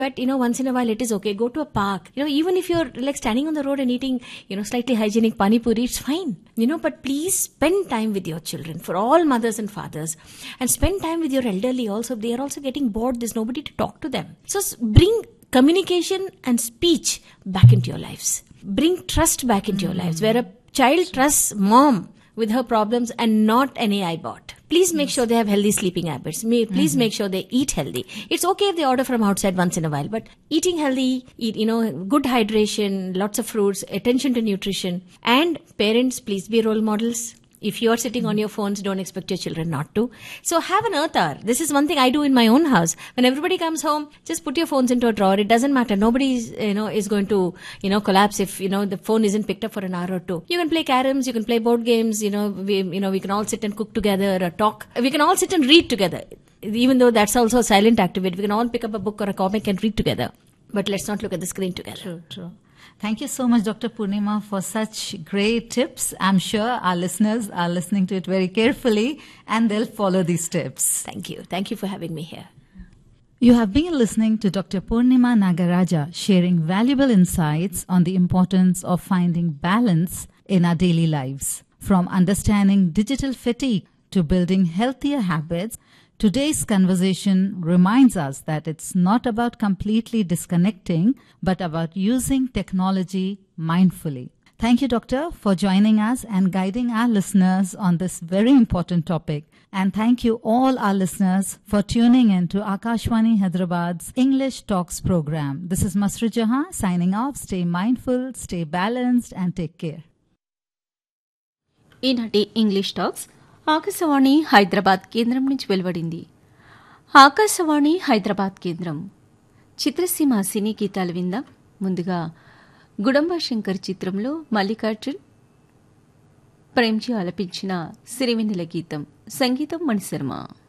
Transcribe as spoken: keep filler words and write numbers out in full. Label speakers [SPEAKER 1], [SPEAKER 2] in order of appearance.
[SPEAKER 1] But, you know, once in a while it is okay. Go to a park. You know, even if you're like standing on the road and eating, you know, slightly hygienic pani puri, it's fine. You know, but please spend time with your children, for all mothers and fathers. And spend time with your elderly also. They are also getting bored. There's nobody to talk to them. So s- bring communication and speech back into your lives. Bring trust back into your lives, where a child trusts mom with her problems and not an A I bot. Please make sure they have healthy sleeping habits. May, please make sure they eat healthy. It's okay if they order from outside once in a while, but eating healthy, eat, you know, good hydration, lots of fruits, attention to nutrition. And parents, please be role models. If you are sitting on your phones, don't expect your children not to. So have an earth hour. This is one thing I do in my own house. When everybody comes home, just put your phones into a drawer. It doesn't matter. Nobody is, you know, is going to, you know, collapse if, you know, the phone isn't picked up for an hour or two. You can play caroms, you can play board games, you know, we, you know, we can all sit and cook together or talk. We can all sit and read together. Even though that's also a silent activity, we can all pick up a book or a comic and read together. But let's not look at the screen together.
[SPEAKER 2] True, true. Thank you so much, Doctor Purnima, for such great tips. I'm sure our listeners are listening to it very carefully and they'll follow these tips.
[SPEAKER 1] Thank you. Thank you for having me here.
[SPEAKER 2] You have been listening to Doctor Purnima Nagaraja sharing valuable insights on the importance of finding balance in our daily lives. From understanding digital fatigue to building healthier habits, today's conversation reminds us that it's not about completely disconnecting, but about using technology mindfully. Thank you, Doctor, for joining us and guiding our listeners on this very important topic. And thank you all our listeners for tuning in to Akashwani Hyderabad's English Talks program. This is Masru Jahan signing off. Stay mindful, stay balanced, and take care.
[SPEAKER 3] ఈనాటి English talks Akashvani Hyderabad కేంద్రం నుంచి వెలువడింది. ఆకాశవాణి హైదరాబాద్ కేంద్రం చిత్రసీమ సినీ గీతాలు విందాం. ముందుగా గుడంబ శంకర్ చిత్రంలో మల్లికార్జున్ ప్రేమ్జీ ఆలపించిన సిరివెన్నెల గీతం, సంగీతం మణిశర్మ.